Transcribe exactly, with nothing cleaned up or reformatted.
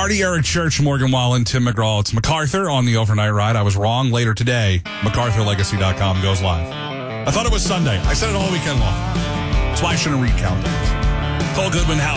Artie, Eric Church, Morgan Wallen, Tim McGraw. It's MacArthur on the overnight ride. I was wrong. Later today, MacArthur Legacy dot com goes live. I thought it was Sunday. I said it all weekend long. That's why I shouldn't recount it. Cole Goodwin, how